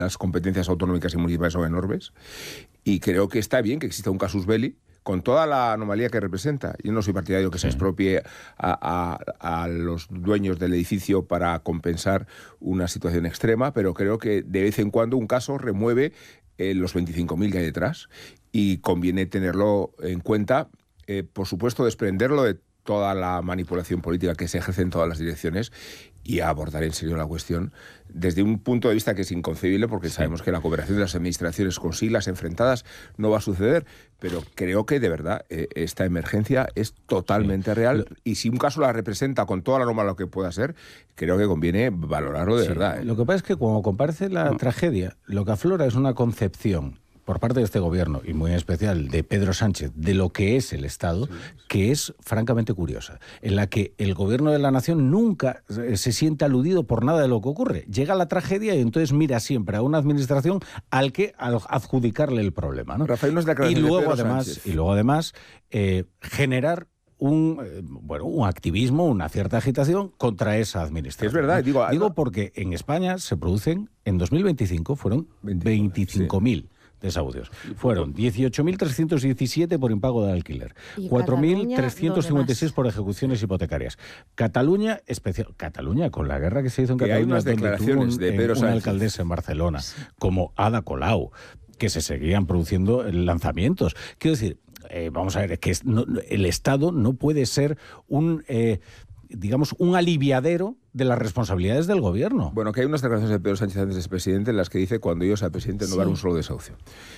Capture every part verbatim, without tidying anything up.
las competencias autonómicas y municipales son enormes, y creo que está bien que exista un casus belli, con toda la anomalía que representa. Yo no soy partidario que se expropie a, a, a los dueños del edificio para compensar una situación extrema, pero creo que de vez en cuando un caso remueve eh, los veinticinco mil que hay detrás, y conviene tenerlo en cuenta, eh, por supuesto desprenderlo de toda la manipulación política que se ejerce en todas las direcciones y abordar en serio la cuestión desde un punto de vista que es inconcebible, porque sí. sabemos que la cooperación de las administraciones con siglas enfrentadas no va a suceder, pero creo que de verdad eh, esta emergencia es totalmente sí. real, y si un caso la representa con toda la norma que pueda ser, creo que conviene valorarlo de sí. verdad. ¿eh? Lo que pasa es que cuando comparece la no. tragedia, lo que aflora es una concepción por parte de este gobierno, y muy en especial de Pedro Sánchez, de lo que es el Estado, sí, sí. que es francamente curiosa, en la que el gobierno de la nación nunca se siente aludido por nada de lo que ocurre. Llega la tragedia y entonces mira siempre a una administración al que adjudicarle el problema, ¿no? Rafael, no es la y, luego, de Pedro además, Sánchez. y luego además eh, generar un eh, bueno un activismo, una cierta agitación contra esa administración. Es verdad, digo, digo porque en España se producen, en dos mil veinticinco fueron veinticinco mil. Sí. desahucios. Fueron dieciocho mil trescientos diecisiete por impago de alquiler, cuatro mil trescientos cincuenta y seis por ejecuciones hipotecarias. Cataluña, especial, Cataluña, con la guerra que se hizo en que Cataluña, hay unas declaraciones de Pedro una alcaldesa en Barcelona, como Ada Colau, que se seguían produciendo lanzamientos. Quiero decir, eh, vamos a ver, es que es, no, el Estado no puede ser un... Eh, digamos, un aliviadero de las responsabilidades del gobierno. Bueno, que hay unas declaraciones de Pedro Sánchez antes de ser presidente en las que dice cuando yo sea presidente no sí. va a haber un solo desahucio.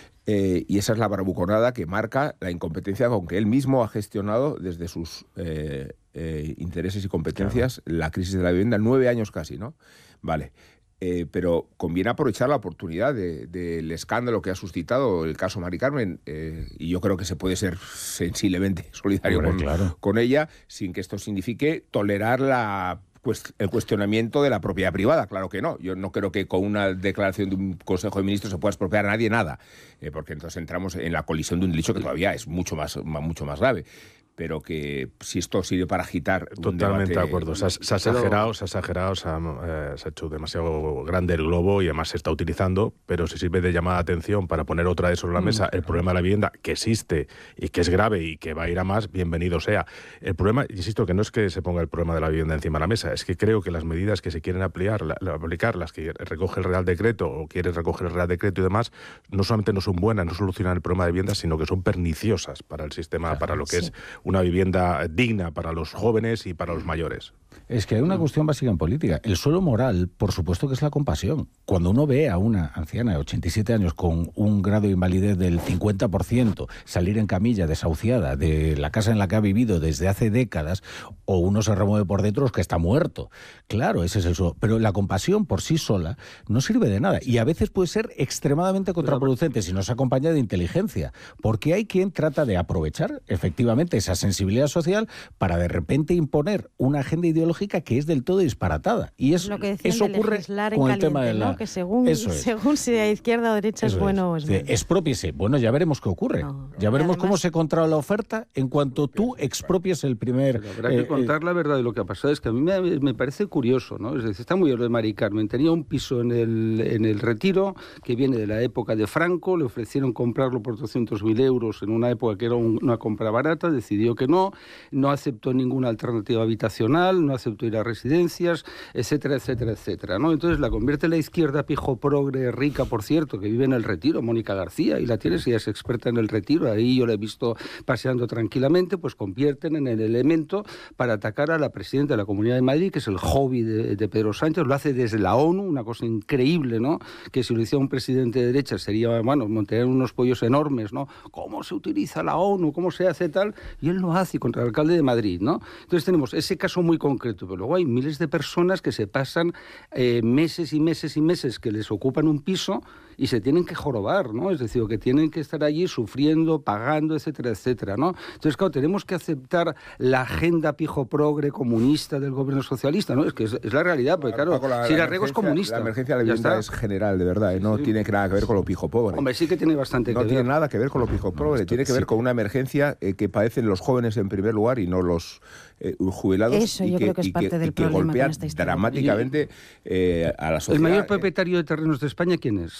Eh, y esa es la bravuconada que marca la incompetencia con que él mismo ha gestionado desde sus eh, eh, intereses y competencias claro. la crisis de la vivienda, nueve años casi, ¿no? Vale. Eh, pero conviene aprovechar la oportunidad del de, de escándalo que ha suscitado el caso Mari Carmen, eh, y yo creo que se puede ser sensiblemente solidario Hombre, con, claro. con ella, sin que esto signifique tolerar la, pues, el cuestionamiento de la propiedad privada. Claro que no. Yo no creo que con una declaración de un Consejo de Ministros se pueda expropiar a nadie nada, eh, porque entonces entramos en la colisión de un delito que todavía es mucho más, mucho más grave. Pero que si esto sirve para agitar... Totalmente debate, de acuerdo. Se ha, se ha exagerado, se ha exagerado, se ha, eh, se ha hecho demasiado grande el globo y además se está utilizando, pero si sirve de llamada de atención para poner otra vez sobre la mesa el problema de la vivienda, que existe y que es grave y que va a ir a más, bienvenido sea. El problema, insisto, que no es que se ponga el problema de la vivienda encima de la mesa, es que creo que las medidas que se quieren aplicar, la, la, aplicar, las que recoge el Real Decreto o quiere recoger el Real Decreto y demás, no solamente no son buenas, no solucionan el problema de vivienda, sino que son perniciosas para el sistema, claro, para lo que sí. es una vivienda digna para los jóvenes y para los mayores. Es que hay una cuestión básica en política. El suelo moral, por supuesto que es la compasión. Cuando uno ve a una anciana de ochenta y siete años con un grado de invalidez del cincuenta por ciento salir en camilla desahuciada de la casa en la que ha vivido desde hace décadas, o uno se remueve por dentro, es que está muerto. Claro, ese es el suelo. Pero la compasión por sí sola no sirve de nada. Y a veces puede ser extremadamente contraproducente si no se acompaña de inteligencia. Porque hay quien trata de aprovechar efectivamente esa sensibilidad social para de repente imponer una agenda ideológica que es del todo disparatada. Y es, lo que eso ocurre con el caliente, tema de la... ¿no? Que según, eso es. según si a izquierda o derecha eso es bueno es. o es malo. Expropiese. Bueno, ya veremos qué ocurre. No, ya veremos además, cómo se controla la oferta en cuanto tú expropies el primer... Pero habrá que eh, contar eh, la verdad de lo que ha pasado. Es que a mí me, me parece curioso, ¿no? Es decir, está muy bien lo de Mari Carmen. Tenía un piso en el, en el Retiro que viene de la época de Franco. Le ofrecieron comprarlo por doscientos mil euros en una época que era un, una compra barata. Decidió que no. No aceptó ninguna alternativa habitacional, no aceptó ir a residencias, etcétera, etcétera, etcétera, ¿no? Entonces la convierte la izquierda pijo progre, rica, por cierto, que vive en el Retiro, Mónica García, y la tienes, ella es experta en el Retiro, ahí yo la he visto paseando tranquilamente, pues convierten en el elemento para atacar a la presidenta de la Comunidad de Madrid, que es el hobby de, de Pedro Sánchez, lo hace desde la ONU, una cosa increíble, ¿no? Que si lo hiciera un presidente de derecha sería, bueno, montar unos pollos enormes, ¿no? ¿Cómo se utiliza la ONU? ¿Cómo se hace tal? Y él lo hace contra el alcalde de Madrid, ¿no? Entonces tenemos ese caso muy concreto, pero luego hay miles de personas que se pasan eh, meses y meses y meses que les ocupan un piso y se tienen que jorobar, ¿no? Es decir, que tienen que estar allí sufriendo, pagando, etcétera, etcétera, ¿no? Entonces, claro, tenemos que aceptar la agenda pijo progre comunista del gobierno socialista, ¿no? Es que es, es la realidad, porque claro, Paco, la, si la Rego es comunista. La emergencia de la vivienda es general, de verdad, ¿eh? No sí. tiene nada que ver con lo pijo pobre. Hombre, sí que tiene bastante no que ver. No tiene nada que ver con lo pijo pobre, no, tiene que ver sí. con una emergencia eh, que padecen los jóvenes en primer lugar y no los eh, jubilados. Eso y yo que, creo que es parte que, del y que problema golpea con esta historia. dramáticamente eh, a la sociedad. ¿El mayor propietario de terrenos de España quién es?